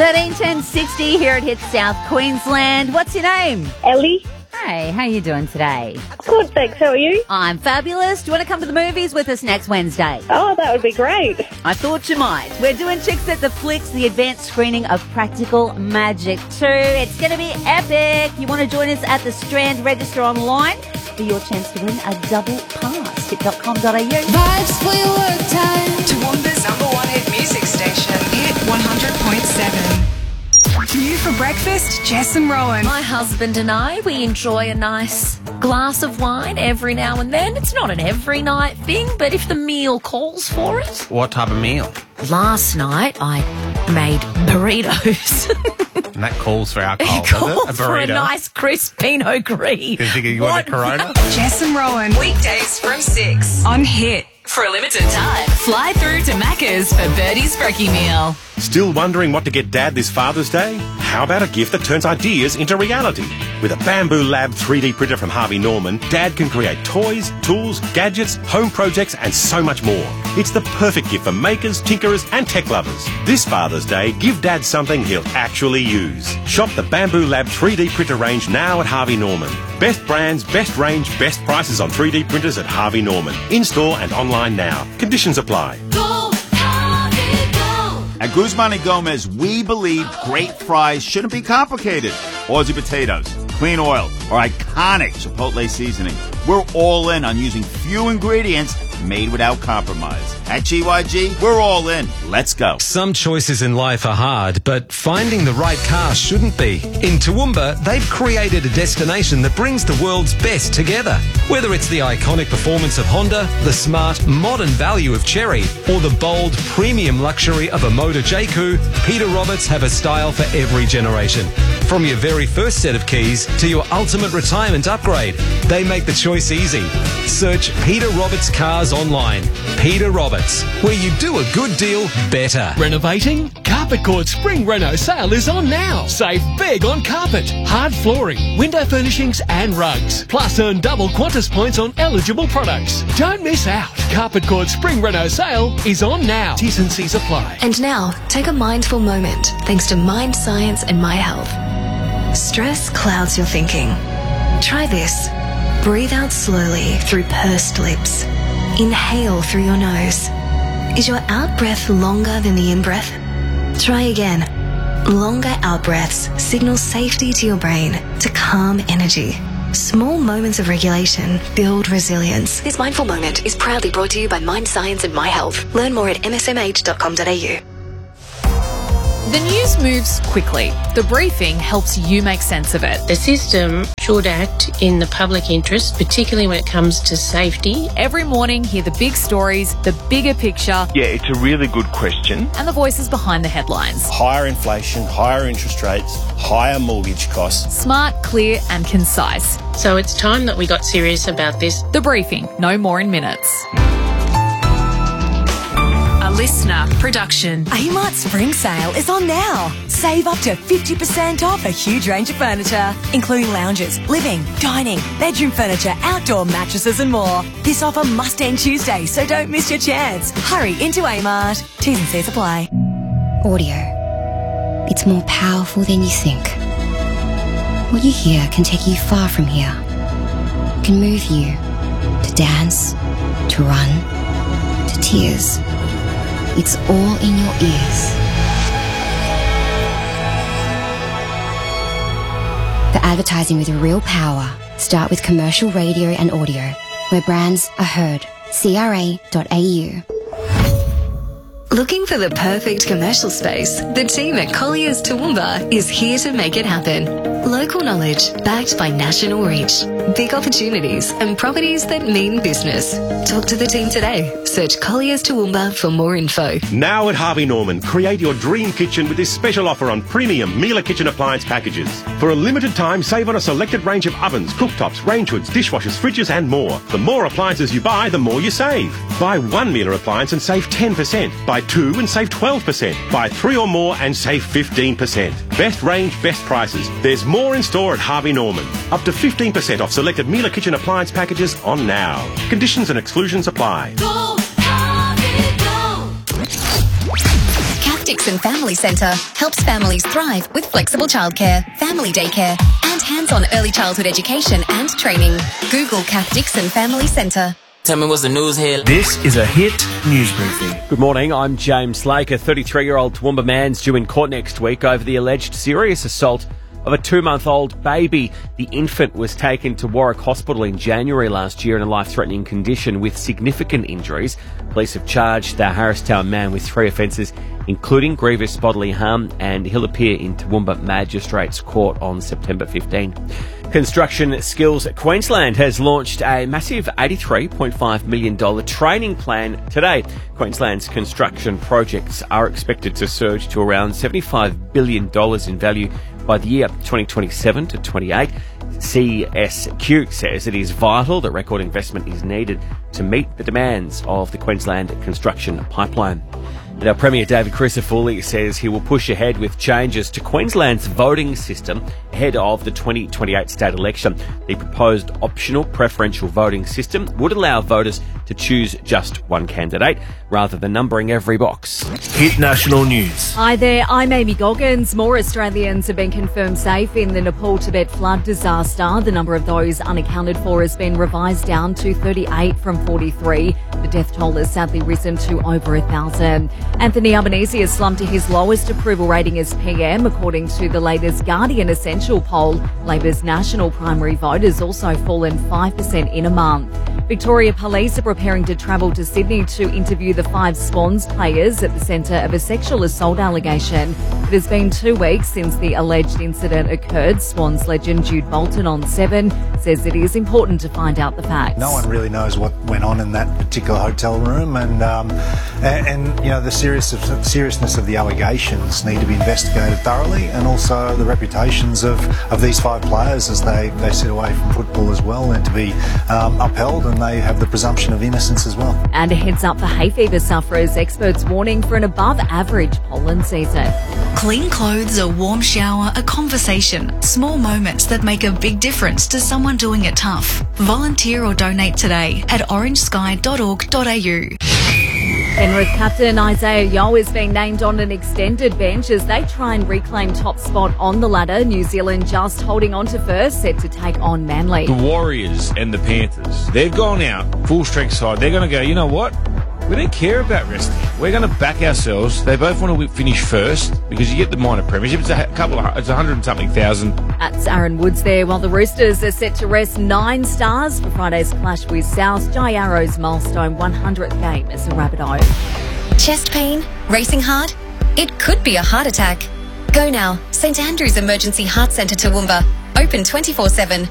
131060 here at Hits South Queensland. What's your name? Ellie. Hey, how you doing today? Good, thanks. How are you? I'm fabulous. Do you want to come to the movies with us next Wednesday? Oh, that would be great. I thought you might. We're doing Chicks at the Flicks, the advanced screening of Practical Magic 2. It's going to be epic. You want to join us at the Strand, register online for your chance to win a double pass. Tip.com.au. Vibes for your work time. Toowoomba's #1 hit music station, Hit 100.7. You for breakfast, Jess and Rowan. My husband and I, we enjoy a nice glass of wine every now and then. It's not an every night thing, but if the meal calls for it. What type of meal? Last night, I made burritos. And that calls for alcohol, It does calls it? A for a burrito? nice crisp Pinot Gris. You think you want a Corona? Jess and Rowan, weekdays from 6 on Hit. For a limited time, fly through to Macca's for Birdie's Brekkie Meal. Still wondering what to get Dad this Father's Day? How about a gift that turns ideas into reality? With a Bamboo Lab 3D printer from Harvey Norman, Dad can create toys, tools, gadgets, home projects, and so much more. It's the perfect gift for makers, tinkerers, and tech lovers. This Father's Day, give Dad something he'll actually use. Shop the Bamboo Lab 3D printer range now at Harvey Norman. Best brands, best range, best prices on 3D printers at Harvey Norman. In-store and online now. Conditions apply. At Guzman & Gomez, we believe great fries shouldn't be complicated. Aussie potatoes, clean oil, or iconic Chipotle seasoning. We're all in on using few ingredients made without compromise. At GYG, we're all in. Let's go. Some choices in life are hard, but finding the right car shouldn't be. In Toowoomba, they've created a destination that brings the world's best together. Whether it's the iconic performance of Honda, the smart, modern value of Chery, or the bold, premium luxury of a Motor J-Coupe, Peter Roberts have a style for every generation. From your very first set of keys to your ultimate retirement upgrade, they make the choice easy. Search Peter Roberts Cars online. Peter Roberts, where you do a good deal better. Renovating? Carpet Court Spring Reno sale is on now. Save big on carpet, hard flooring, window furnishings and rugs. Plus earn double Qantas points on eligible products. Don't miss out. Carpet Court Spring Reno sale is on now. T's and C's apply. And now, take a mindful moment thanks to Mind Science and My Health. Stress clouds your thinking. Try this. Breathe out slowly through pursed lips. Inhale through your nose. Is your out-breath longer than the in-breath? Try again. Longer out-breaths signal safety to your brain to calm energy. Small moments of regulation build resilience. This mindful moment is proudly brought to you by Mind Science and My Health. Learn more at msmh.com.au. The news moves quickly. The briefing helps you make sense of it. The system should act in the public interest, particularly when it comes to safety. Every morning, hear the big stories, the bigger picture. Yeah, it's a really good question. And the voices behind the headlines. Higher inflation, higher interest rates, higher mortgage costs. Smart, clear and concise. So it's time that we got serious about this. The briefing, no more in minutes. Listener production. Amart Spring Sale is on now. Save up to 50% off a huge range of furniture, including lounges, living, dining, bedroom furniture, outdoor mattresses and more. This offer must end Tuesday, so don't miss your chance. Hurry into Amart. T's and C's apply. Audio. It's more powerful than you think. What you hear can take you far from here. Can move you to dance, to run, to tears. It's all in your ears. The advertising with real power. Start with commercial radio and audio, where brands are heard. CRA.au. Looking for the perfect commercial space? The team at Collier's Toowoomba is here to make it happen. Local knowledge backed by national reach. Big opportunities and properties that mean business. Talk to the team today. Search Collier's Toowoomba for more info. Now at Harvey Norman, create your dream kitchen with this special offer on premium Miele kitchen appliance packages. For a limited time, save on a selected range of ovens, cooktops, range hoods, dishwashers, fridges and more. The more appliances you buy, the more you save. Buy one Miele appliance and save 10%. Buy two and save 12%. Buy three or more and save 15%. Best range, best prices. There's more in store at Harvey Norman. Up to 15% off selected Miele kitchen appliance packages on now. Conditions and exclusions apply. Go, Harvey, go! Dixon Family Centre helps families thrive with flexible childcare, family daycare, and hands-on early childhood education and training. Google Kath Dixon Family Centre. Tell me what's the news here. This is a Hit News Briefing. Good morning, I'm James Lake. A 33-year-old Toowoomba man's due in court next week over the alleged serious assault of a 2-month-old baby. The infant was taken to Warwick Hospital in January last year in a life-threatening condition with significant injuries. Police have charged the Harristown man with 3 offences, including grievous bodily harm, and he'll appear in Toowoomba Magistrates Court on September 15. Construction Skills Queensland has launched a massive $83.5 million training plan today. Queensland's construction projects are expected to surge to around $75 billion in value by the year 2027 to 28. CSQ says it is vital that record investment is needed to meet the demands of the Queensland construction pipeline. And our Premier David Crisafulli says he will push ahead with changes to Queensland's voting system ahead of the 2028 state election. The proposed optional preferential voting system would allow voters to choose just one candidate rather than numbering every box. Hit National News. Hi there, I'm Amy Goggins. More Australians have been confirmed safe in the Nepal-Tibet flood disaster. The number of those unaccounted for has been revised down to 38 from 43. The death toll has sadly risen to over 1,000. Anthony Albanese has slumped to his lowest approval rating as PM, according to the latest Guardian Essential poll. Labor's national primary vote has also fallen 5% in a month. Victoria Police are preparing to travel to Sydney to interview the 5 Swans players at the centre of a sexual assault allegation. It has been 2 weeks since the alleged incident occurred. Swans legend Jude Bolton on 7 says it is important to find out the facts. No one really knows what went on in that particular hotel room, and you know, the seriousness of the allegations need to be investigated thoroughly, and also the reputations of these 5 players as they sit away from football as well need to be upheld, and they have the presumption of innocence as well. And a heads up for hay fever sufferers. Experts warning for an above average pollen season. Clean clothes, a warm shower, a conversation. Small moments that make a big difference to someone doing it tough. Volunteer or donate today at orangesky.org.au. Penrith captain Isaiah Yeo is being named on an extended bench as they try and reclaim top spot on the ladder. New Zealand just holding on to first, set to take on Manly. The Warriors and the Panthers, they've gone out, full strength side. They're going to go, you know what? We don't care about resting. We're going to back ourselves. They both want to finish first because you get the minor premiership. It's it's 100 and something thousand. That's Aaron Woods there, while the Roosters are set to rest 9 stars for Friday's clash with South. Jai Arrow's milestone 100th game as a Rabbitoh. Chest pain? Racing hard? It could be a heart attack. Go now. St Andrew's Emergency Heart Centre Toowoomba. Open 24/7.